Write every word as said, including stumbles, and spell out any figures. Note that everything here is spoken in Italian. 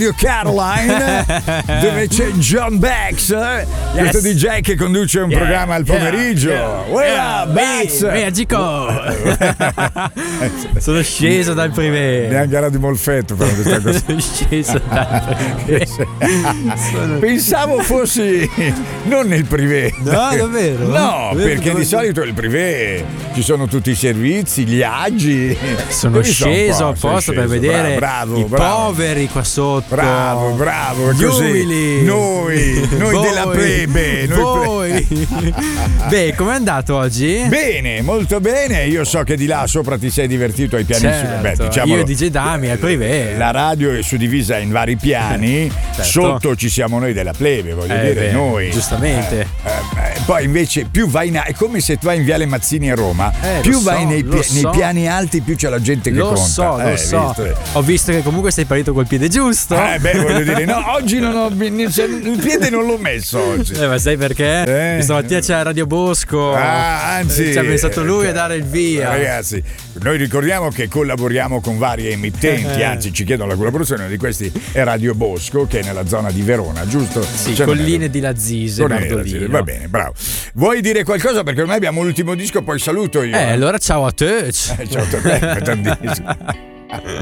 Caroline, dove c'è John Bex, yes. questo D J che conduce un yeah. programma al pomeriggio. Yeah. Yeah. Bex, yeah. Gico. Sono sceso dal privé. Neanche era di Molfetto per questa cosa. Sono sceso dal privé. Sono... Pensavo fossi non nel privé. No, davvero? No, davvero, perché davvero. Di solito il privé ci sono tutti i servizi, gli agi. Sono sceso apposta per vedere bravo, i bravo. poveri qua sotto. Bravo, bravo, gli così. umili. Noi, noi voi, della plebe. Noi voi. Ple- Beh, com'è andato oggi? Bene, molto bene. Io so che di là sopra ti sei divertito ai piani. Certo. Beh, diciamolo, io e D J Dami al privé. La radio è suddivisa in vari piani. Certo. Sotto ci siamo noi della plebe, voglio eh, dire, beh, noi. Giustamente. Eh, eh, poi invece più vai in, è come se tu vai in Viale Mazzini a Roma, eh, più vai so, nei, pi- so. nei piani alti, più c'è la gente che lo conta. So, lo eh, so, visto? Ho visto che comunque sei partito col piede giusto. Eh beh, voglio dire, no, oggi non ho il piede non l'ho messo oggi. Eh, ma sai perché? Eh. Questa mattina c'è Radio Bosco. Ah, anzi, ci ha pensato lui a dare il via. Ragazzi, noi ricordiamo che collaboriamo con varie emittenti, eh. anzi ci chiedono la collaborazione. Una di questi è Radio Bosco, che è nella zona di Verona, giusto? Sì, cioè, Colline di Lazise, Lazise. Va bene, bravo. Vuoi dire qualcosa? Perché ormai abbiamo l'ultimo disco, poi saluto io. Eh, allora ciao a te. Eh, ciao a te.